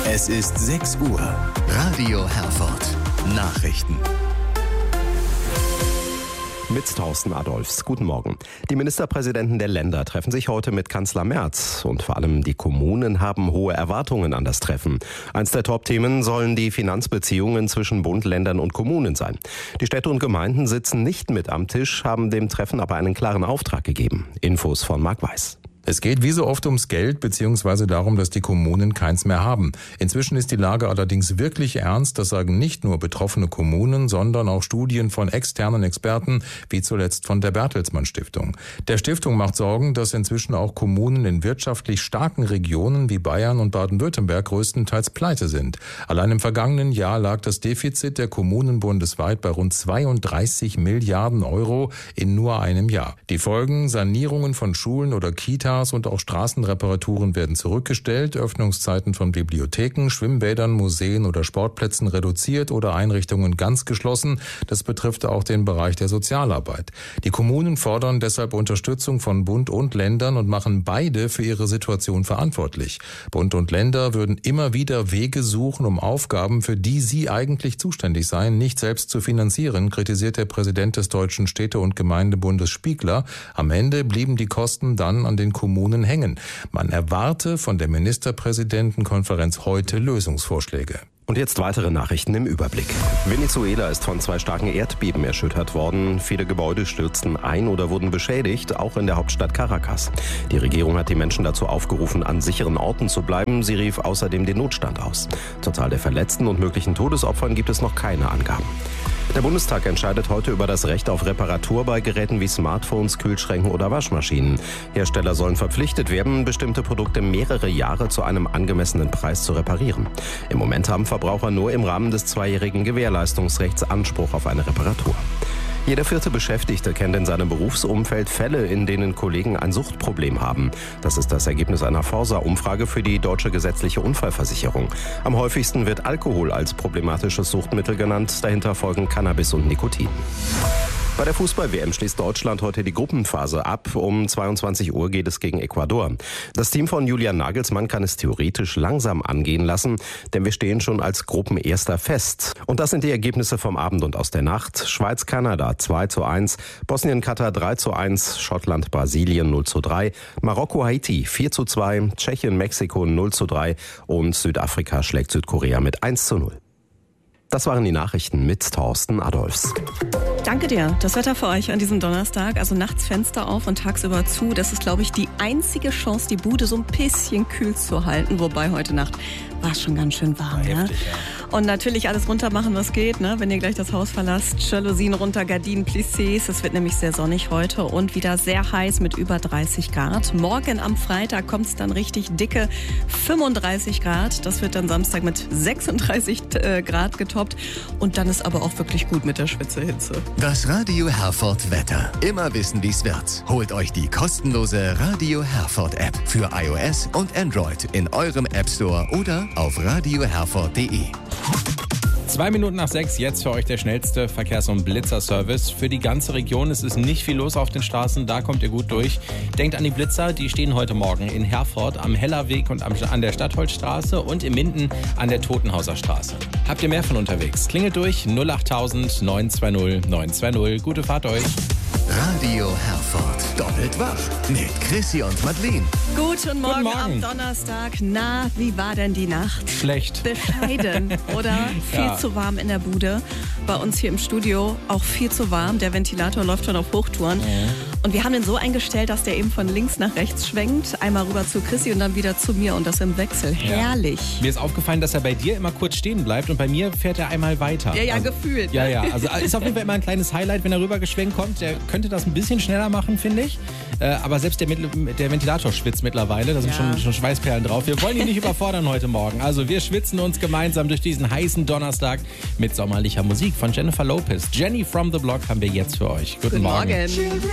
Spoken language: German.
Es ist 6 Uhr. Radio Herford. Nachrichten. Mit Thorsten Adolfs. Guten Morgen. Die Ministerpräsidenten der Länder treffen sich heute mit Kanzler Merz. Und vor allem die Kommunen haben hohe Erwartungen an das Treffen. Eins der Top-Themen sollen die Finanzbeziehungen zwischen Bund, Ländern und Kommunen sein. Die Städte und Gemeinden sitzen nicht mit am Tisch, haben dem Treffen aber einen klaren Auftrag gegeben. Infos von Marc Weiß. Es geht wie so oft ums Geld bzw. darum, dass die Kommunen keins mehr haben. Inzwischen ist die Lage allerdings wirklich ernst. Das sagen nicht nur betroffene Kommunen, sondern auch Studien von externen Experten, wie zuletzt von der Bertelsmann Stiftung. Der Stiftung macht Sorgen, dass inzwischen auch Kommunen in wirtschaftlich starken Regionen wie Bayern und Baden-Württemberg größtenteils pleite sind. Allein im vergangenen Jahr lag das Defizit der Kommunen bundesweit bei rund 32 Milliarden Euro in nur einem Jahr. Die Folgen: Sanierungen von Schulen oder Kitas und auch Straßenreparaturen werden zurückgestellt, Öffnungszeiten von Bibliotheken, Schwimmbädern, Museen oder Sportplätzen reduziert oder Einrichtungen ganz geschlossen. Das betrifft auch den Bereich der Sozialarbeit. Die Kommunen fordern deshalb Unterstützung von Bund und Ländern und machen beide für ihre Situation verantwortlich. Bund und Länder würden immer wieder Wege suchen, um Aufgaben, für die sie eigentlich zuständig seien, nicht selbst zu finanzieren, kritisiert der Präsident des Deutschen Städte- und Gemeindebundes Spiegler. Am Ende blieben die Kosten dann an den Kommunen hängen. Man erwarte von der Ministerpräsidentenkonferenz heute Lösungsvorschläge. Und jetzt weitere Nachrichten im Überblick. Venezuela ist von 2 starken Erdbeben erschüttert worden. Viele Gebäude stürzten ein oder wurden beschädigt, auch in der Hauptstadt Caracas. Die Regierung hat die Menschen dazu aufgerufen, an sicheren Orten zu bleiben. Sie rief außerdem den Notstand aus. Zur Zahl der Verletzten und möglichen Todesopfern gibt es noch keine Angaben. Der Bundestag entscheidet heute über das Recht auf Reparatur bei Geräten wie Smartphones, Kühlschränken oder Waschmaschinen. Hersteller sollen verpflichtet werden, bestimmte Produkte mehrere Jahre zu einem angemessenen Preis zu reparieren. Im Moment haben Verbraucher nur im Rahmen des 2-jährigen Gewährleistungsrechts Anspruch auf eine Reparatur. Jeder 4. Beschäftigte kennt in seinem Berufsumfeld Fälle, in denen Kollegen ein Suchtproblem haben. Das ist das Ergebnis einer Forsa-Umfrage für die Deutsche gesetzliche Unfallversicherung. Am häufigsten wird Alkohol als problematisches Suchtmittel genannt. Dahinter folgen Cannabis und Nikotin. Bei der Fußball-WM schließt Deutschland heute die Gruppenphase ab. Um 22 Uhr geht es gegen Ecuador. Das Team von Julian Nagelsmann kann es theoretisch langsam angehen lassen, denn wir stehen schon als Gruppenerster fest. Und das sind die Ergebnisse vom Abend und aus der Nacht. Schweiz-Kanada 2:1, Bosnien-Katar 3:1, Schottland-Brasilien 0:3, Marokko-Haiti 4:2, Tschechien-Mexiko 0:3 und Südafrika schlägt Südkorea mit 1:0. Das waren die Nachrichten mit Thorsten Adolfs. Danke dir. Das Wetter für euch an diesem Donnerstag, also nachts Fenster auf und tagsüber zu. Das ist, glaube ich, die einzige Chance, die Bude so ein bisschen kühl zu halten. Wobei heute Nacht war es schon ganz schön warm. Heftig, ne? ja. Und natürlich alles runter machen, was geht, ne? Wenn ihr gleich das Haus verlasst. Jalousien runter, Gardinen, Plissés. Es wird nämlich sehr sonnig heute und wieder sehr heiß mit über 30 Grad. Morgen am Freitag kommt es dann richtig dicke 35 Grad. Das wird dann Samstag mit 36 Grad getoppt. Und dann ist aber auch wirklich gut mit der Schwitzehitze. Das Radio Herford Wetter. Immer wissen, wie es wird. Holt euch die kostenlose Radio Herford App für iOS und Android in eurem App Store oder auf radioherford.de. 2 Minuten nach 6, jetzt für euch der schnellste Verkehrs- und Blitzer-Service für die ganze Region. Es ist nicht viel los auf den Straßen, da kommt ihr gut durch. Denkt an die Blitzer, die stehen heute Morgen in Herford am Hellerweg und an der Stadtholzstraße und in Minden an der Totenhauser Straße. Habt ihr mehr von unterwegs? Klingelt durch 08000 920 920. Gute Fahrt euch. Radio Herford. Doppelt wach mit Chrissy und Madeleine. Guten Morgen, Guten Morgen am Donnerstag. Na, wie war denn die Nacht? Schlecht. Bescheiden, oder? Viel Ja. zu warm in der Bude. Bei uns hier im Studio auch viel zu warm. Der Ventilator läuft schon auf Hochtouren. Und wir haben den so eingestellt, dass der eben von links nach rechts schwenkt. Einmal rüber zu Chrissy und dann wieder zu mir und das im Wechsel. Herrlich. Mir ist aufgefallen, dass er bei dir immer kurz stehen bleibt und bei mir fährt er einmal weiter. Ja, Also, gefühlt. Ja, also ist auf jeden Fall immer ein kleines Highlight, wenn er rübergeschwenkt kommt. Der könnte das ein bisschen schneller machen, finde ich. Aber selbst der Ventilator schwitzt mittlerweile. Da sind schon Schweißperlen drauf. Wir wollen ihn nicht überfordern heute Morgen. Also wir schwitzen uns gemeinsam durch diesen heißen Donnerstag mit sommerlicher Musik von Jennifer Lopez. Jenny from the Block haben wir jetzt für euch. Guten Morgen.